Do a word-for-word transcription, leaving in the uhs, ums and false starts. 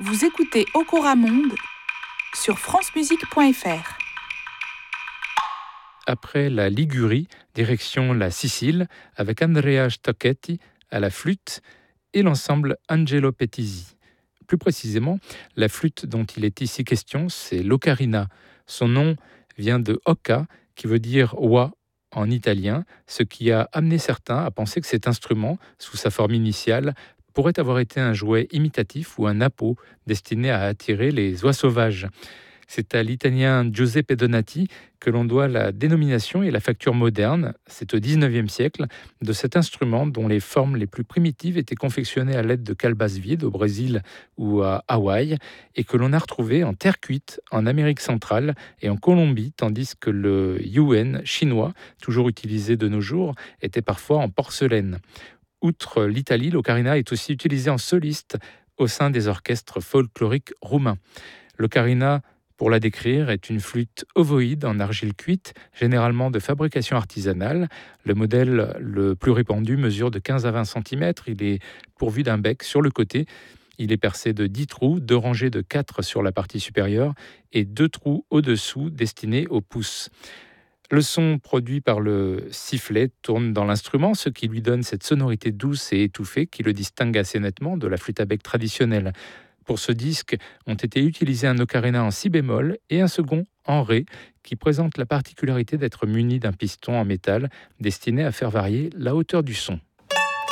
Vous écoutez Okora Monde sur francemusique point f r. Après la Ligurie, direction la Sicile, avec Andrea Stocchetti à la flûte et l'ensemble Angelo Pettisi. Plus précisément, la flûte dont il est ici question, c'est l'ocarina. Son nom vient de oca, qui veut dire oie en italien, ce qui a amené certains à penser que cet instrument, sous sa forme initiale, pourrait avoir été un jouet imitatif ou un appôt destiné à attirer les oies sauvages. C'est à l'italien Giuseppe Donati que l'on doit la dénomination et la facture moderne, c'est au dix-neuvième siècle, de cet instrument dont les formes les plus primitives étaient confectionnées à l'aide de calebasses vides au Brésil ou à Hawaï et que l'on a retrouvé en terre cuite en Amérique centrale et en Colombie, tandis que le yuan chinois, toujours utilisé de nos jours, était parfois en porcelaine. Outre l'Italie, l'ocarina est aussi utilisé en soliste au sein des orchestres folkloriques roumains. L'ocarina, pour la décrire, est une flûte ovoïde en argile cuite, généralement de fabrication artisanale. Le modèle le plus répandu mesure de quinze à vingt centimètres. Il est pourvu d'un bec sur le côté. Il est percé de dix trous, deux rangées de quatre sur la partie supérieure et deux trous au-dessous destinés au pouce. Le son produit par le sifflet tourne dans l'instrument, ce qui lui donne cette sonorité douce et étouffée qui le distingue assez nettement de la flûte à bec traditionnelle. Pour ce disque ont été utilisés un ocarina en si bémol et un second en ré, qui présente la particularité d'être muni d'un piston en métal destiné à faire varier la hauteur du son.